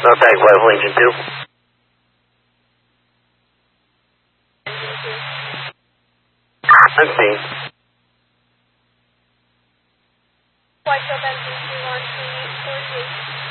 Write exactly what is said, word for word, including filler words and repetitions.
Contact Level Engine two. Unseen. White Tail Benzene two one three four six.